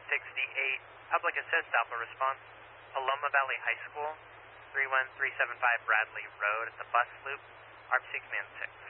68, Public Assist Alpha Response, Paloma Valley High School, 31375 Bradley Road at the bus loop, ARPC Command 6.